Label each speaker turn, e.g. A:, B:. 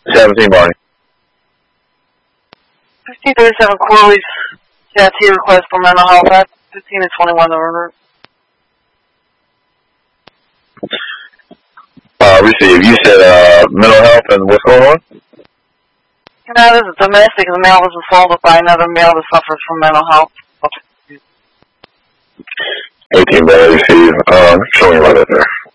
A: 17, Barney.
B: 1537 Corley's CIT request for mental health at 15 and 21 the river.
A: Receive. You said mental health and what's going on?
B: No, this is domestic. The male was assaulted by another male that suffers from mental health.
A: 18, brother, receive. Showing right up there.